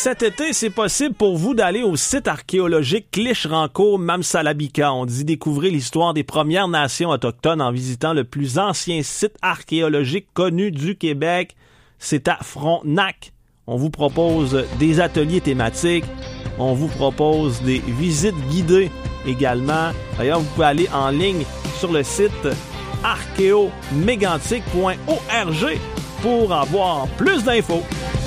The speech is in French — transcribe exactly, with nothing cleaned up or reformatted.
cet été, c'est possible pour vous d'aller au site archéologique Clich-Rancourt-Mamsalabika. On dit découvrir l'histoire des Premières Nations autochtones en visitant le plus ancien site archéologique connu du Québec. C'est à Frontenac. On vous propose des ateliers thématiques. On vous propose des visites guidées également. D'ailleurs, vous pouvez aller en ligne sur le site archéomégantic point org pour avoir plus d'infos.